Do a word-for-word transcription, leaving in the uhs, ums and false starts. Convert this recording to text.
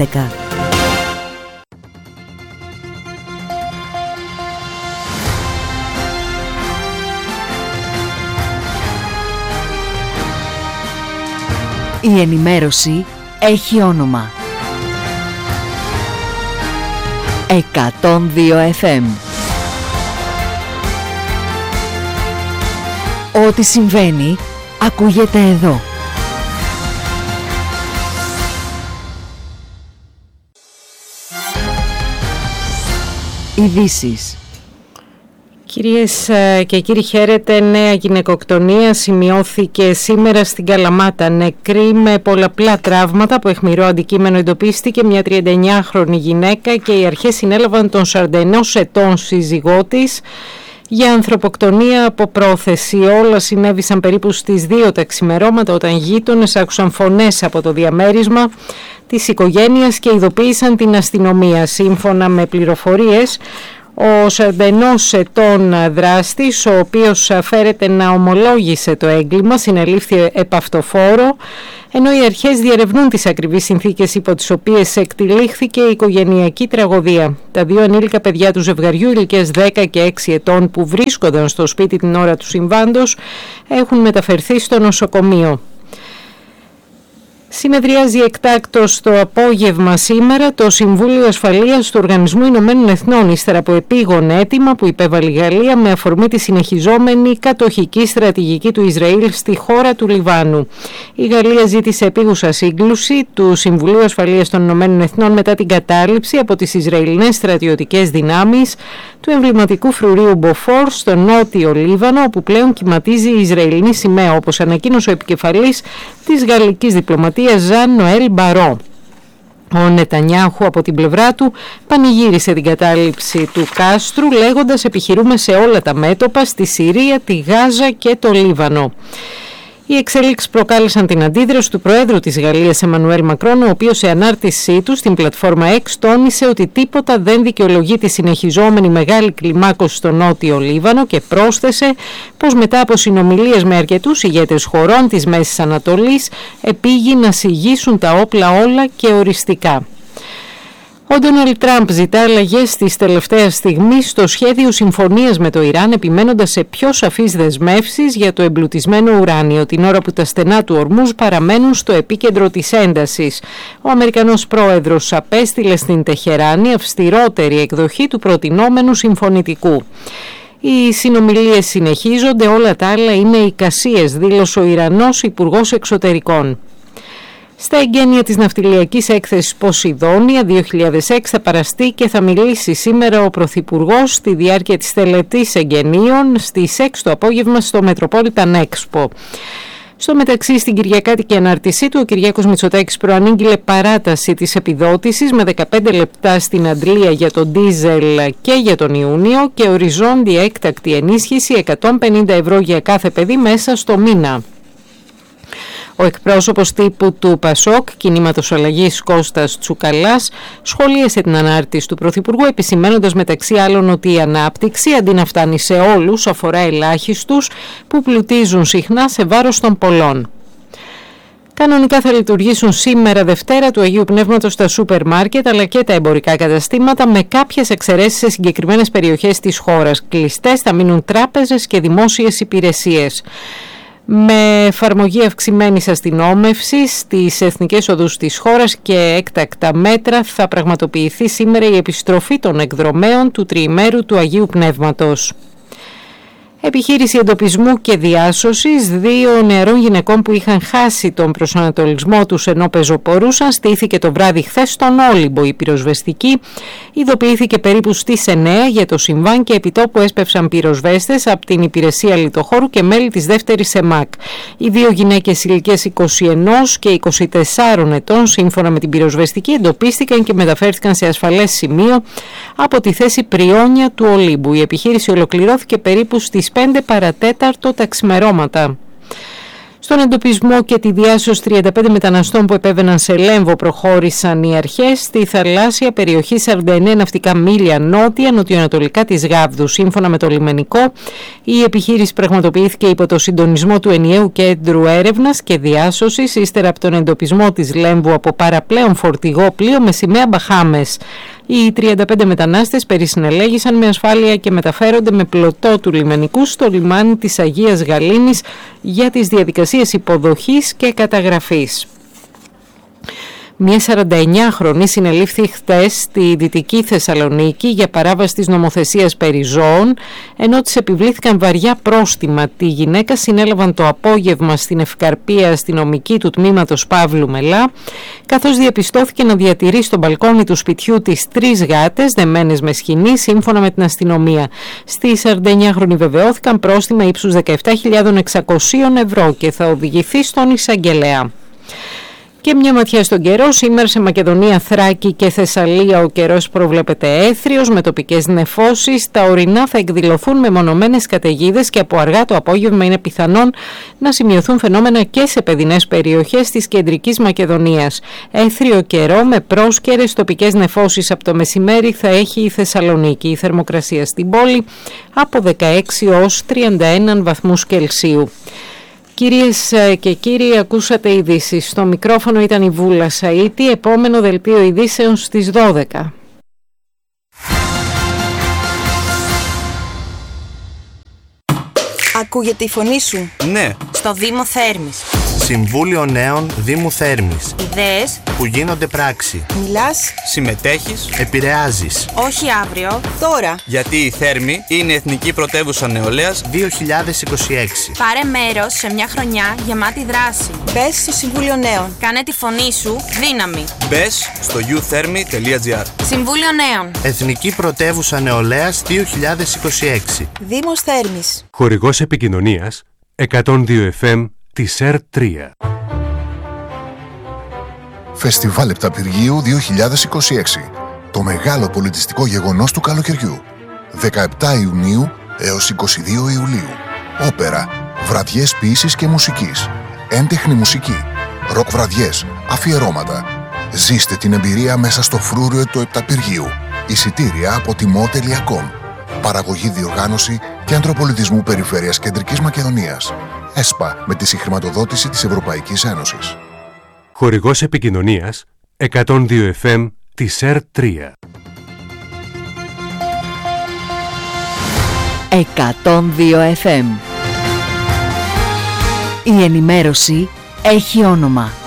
έντεκα. Η ενημέρωση έχει όνομα. εκατόν δύο εφ εμ. Ό,τι συμβαίνει ακούγεται εδώ. Ειδήσεις. Κυρίες και κύριοι, χαίρετε. Νέα γυναικοκτονία σημειώθηκε σήμερα στην Καλαμάτα. Νεκρή με πολλαπλά τραύματα, από αιχμηρό αντικείμενο εντοπίστηκε μια τριανταεννιάχρονη γυναίκα και οι αρχές συνέλαβαν τον σαράντα ενός ετών σύζυγό της για ανθρωποκτονία από πρόθεση. Όλα συνέβησαν περίπου στις δύο τα ξημερώματα, όταν γείτονες άκουσαν φωνές από το διαμέρισμα της οικογένειας και ειδοποίησαν την αστυνομία. Σύμφωνα με πληροφορίες, ο σαράντα ενός ετών δράστης, ο οποίος φέρεται να ομολόγησε το έγκλημα, συνελήφθη επαυτοφόρο, ενώ οι αρχές διερευνούν τις ακριβείς συνθήκες υπό τις οποίες εκτυλίχθηκε η οικογενειακή τραγωδία. Τα δύο ενήλικα παιδιά του ζευγαριού ηλικίας δέκα και έξι ετών, που βρίσκονταν στο σπίτι την ώρα του συμβάντος, έχουν μεταφερθεί στο νοσοκομείο. Συνεδριάζει εκτάκτως το απόγευμα σήμερα το Συμβούλιο Ασφαλείας του Οργανισμού Ηνωμένων Εθνών, ύστερα από επίγον αίτημα που υπέβαλε η Γαλλία με αφορμή τη συνεχιζόμενη κατοχική στρατηγική του Ισραήλ στη χώρα του Λιβάνου. Η Γαλλία ζήτησε επίγουσα σύγκλουση του Συμβουλίου Ασφαλείας των Ηνωμένων Εθνών μετά την κατάληψη από τις Ισραηλινές στρατιωτικές δυνάμεις του εμβληματικού φρουρίου Μποφόρ στο νότιο Λίβανο, όπου πλέον κυματίζει η Ισραηλινή σημαία, όπως ανακοίνωσε ο επικεφαλής της γαλλικής διπλωματίας Ζαν Νοέλ Μπαρό. Ο Νετανιάχου από την πλευρά του πανηγύρισε την κατάληψη του κάστρου, λέγοντας «Επιχειρούμε σε όλα τα μέτωπα, στη Συρία, τη Γάζα και το Λίβανο». Οι εξέλιξεις προκάλεσαν την αντίδραση του Προέδρου της Γαλλίας Εμμανουέλ Μακρόν, ο οποίος σε ανάρτησή του στην πλατφόρμα X τόνισε ότι τίποτα δεν δικαιολογεί τη συνεχιζόμενη μεγάλη κλιμάκωση στο νότιο Λίβανο και πρόσθεσε πως μετά από συνομιλίες με αρκετούς ηγέτες χωρών της Μέσης Ανατολής επήγει να συγγύσουν τα όπλα όλα και οριστικά. Ο Ντόναλντ Τραμπ ζητά αλλαγές της τελευταίας στιγμής στο σχέδιο συμφωνίας με το Ιράν, επιμένοντας σε πιο σαφείς δεσμεύσεις για το εμπλουτισμένο ουράνιο, την ώρα που τα στενά του Ορμούζ παραμένουν στο επίκεντρο της έντασης. Ο Αμερικανός πρόεδρος απέστειλε στην Τεχεράνη αυστηρότερη εκδοχή του προτινόμενου συμφωνητικού. Οι συνομιλίες συνεχίζονται, όλα τα άλλα είναι εικασίες, δήλωσε ο Ιρανός Υπουργός Εξωτερικών. Στα εγγένεια της ναυτιλιακής έκθεσης Ποσειδόνια δύο χιλιάδες έξι θα παραστεί και θα μιλήσει σήμερα ο Πρωθυπουργός στη διάρκεια της τελετής εγγενείων στις έξι το απόγευμα στο Metropolitan Expo. Στο μεταξύ, στην κυριακάτικη ανάρτησή του, ο Κυριάκος Μητσοτάκης προανήγγειλε παράταση της επιδότησης με δεκαπέντε λεπτά στην αντλία για τον ντίζελ και για τον Ιούνιο και οριζόντια έκτακτη ενίσχυση εκατόν πενήντα ευρώ για κάθε παιδί μέσα στο μήνα. Ο εκπρόσωπος τύπου του ΠΑΣΟΚ, Κινήματος Αλλαγής, Κώστας Τσουκαλάς, σχολίασε την ανάρτηση του Πρωθυπουργού, επισημαίνοντας μεταξύ άλλων ότι η ανάπτυξη, αντί να φτάνει σε όλους, αφορά ελάχιστους που πλουτίζουν συχνά σε βάρος των πολλών. Κανονικά θα λειτουργήσουν σήμερα Δευτέρα του Αγίου Πνεύματος τα σούπερ μάρκετ αλλά και τα εμπορικά καταστήματα, με κάποιες εξαιρέσεις σε συγκεκριμένες περιοχές της χώρας. Κλειστές θα μείνουν τράπεζες και δημόσιες υπηρεσίες. Με εφαρμογή αυξημένης αστυνόμευσης στις εθνικές οδούς της χώρας και έκτακτα μέτρα θα πραγματοποιηθεί σήμερα η επιστροφή των εκδρομέων του τριημέρου του Αγίου Πνεύματος. Επιχείρηση εντοπισμού και διάσωσης δύο νεαρών γυναικών που είχαν χάσει τον προσανατολισμό τους ενώ πεζοπορούσαν στήθηκε το βράδυ χθες στον Όλυμπο. Η πυροσβεστική ειδοποιήθηκε περίπου στις εννέα για το συμβάν και επιτόπου έσπευσαν πυροσβέστες από την υπηρεσία λιτοχώρου και μέλη της δεύτερης ΕΜΑΚ. Οι δύο γυναίκες ηλικίας είκοσι ένα και είκοσι τέσσερα ετών, σύμφωνα με την πυροσβεστική, εντοπίστηκαν και μεταφέρθηκαν σε ασφαλές σημείο από τη θέση Πριόνια του Ολύμπου. Η επιχείρηση ολοκληρώθηκε περίπου στις πέντε παρατέταρτο τα ξημερώματα. Στον εντοπισμό και τη διάσωση τριάντα πέντε μεταναστών που επέβαιναν σε Λέμβο προχώρησαν οι αρχές στη θαλάσσια περιοχή σαράντα εννέα ναυτικά μίλια νότια νοτιοανατολικά της Γάβδου. Σύμφωνα με το λιμενικό, η επιχείρηση πραγματοποιήθηκε υπό το συντονισμό του ενιαίου κέντρου έρευνας και διάσωσης ύστερα από τον εντοπισμό της Λέμβου από παραπλέον φορτηγό πλοίο με σημαία Μπαχάμες. Οι τριάντα πέντε μετανάστες περισυνελέγησαν με ασφάλεια και μεταφέρονται με πλωτό του λιμενικού στο λιμάνι της Αγίας Γαλήνης για τις διαδικασίες υποδοχής και καταγραφής. Μια σαρανταεννιάχρονη συνελήφθη χτες στη Δυτική Θεσσαλονίκη για παράβαση της νομοθεσίας περί ζώων, ενώ της επιβλήθηκαν βαριά πρόστιμα. Τη γυναίκα συνέλαβαν το απόγευμα στην Ευκαρπία αστυνομική του τμήματος Παύλου Μελά, καθώς διαπιστώθηκε να διατηρεί στο μπαλκόνι του σπιτιού της τρεις γάτες δεμένες με σχοινή, σύμφωνα με την αστυνομία. Στη σαρανταεννιάχρονη βεβαιώθηκαν πρόστιμα ύψους δεκαεπτά χιλιάδες εξακόσια ευρώ και θα οδηγηθεί στον εισαγγελέα. Και μια ματιά στον καιρό. Σήμερα σε Μακεδονία, Θράκη και Θεσσαλία ο καιρός προβλέπεται έθριος με τοπικές νεφώσεις. Τα ορεινά θα εκδηλωθούν με μονομένες καταιγίδες και από αργά το απόγευμα είναι πιθανόν να σημειωθούν φαινόμενα και σε παιδινές περιοχές της κεντρικής Μακεδονίας. Έθριο καιρό με πρόσκαιρες τοπικές νεφώσεις από το μεσημέρι θα έχει η Θεσσαλονίκη. Η θερμοκρασία στην πόλη από δεκαέξι έως τριάντα ένα βαθμούς Κελσίου. Κυρίες και κύριοι, ακούσατε ειδήσεις. Στο μικρόφωνο ήταν η Βούλα Σαΐτη. Επόμενο δελτίο ειδήσεων στις δώδεκα. Ακούγεται η φωνή σου? Ναι. Στο Δήμο Θέρμης. Συμβούλιο Νέων Δήμου Θέρμης. Ιδέες που γίνονται πράξη. Μιλάς, συμμετέχεις, επηρεάζεις. όχι αύριο, τώρα. Γιατί η Θέρμη είναι Εθνική Πρωτεύουσα Νεολαίας δύο χιλιάδες είκοσι έξι. Πάρε μέρος σε μια χρονιά γεμάτη δράση. Μπες στο Συμβούλιο Νέων. Κάνε τη φωνή σου δύναμη. Μπες στο γιου θέρμη τελεία τζι άρ. Συμβούλιο Νέων. Εθνική Πρωτεύουσα Νεολαίας δύο χιλιάδες είκοσι έξι. Δήμος Θέρμης. Χορηγός επικοινωνίας εκατόν δύο εφ εμ της ΕΡ τρία. Φεστιβάλ Επταπηργίου δύο χιλιάδες είκοσι έξι. Το μεγάλο πολιτιστικό γεγονός του καλοκαιριού. δεκαεπτά Ιουνίου έως είκοσι δύο Ιουλίου. Όπερα, βραδιές ποίησης και μουσικής, έντεχνη μουσική, ροκ βραδιές, αφιερώματα. Ζήστε την εμπειρία μέσα στο φρούριο του Επταπηργίου. Εισιτήρια από τιμό τελεία κομ. Παραγωγή, διοργάνωση Κέντρο Πολιτισμού Περιφέρειας Κεντρικής Μακεδονίας. ΕΣΠΑ με τη συγχρηματοδότηση της Ευρωπαϊκής Ένωσης. Χορηγός επικοινωνίας εκατόν δύο εφ εμ της ΕΡ τρία. εκατόν δύο εφ εμ. Η ενημέρωση έχει όνομα.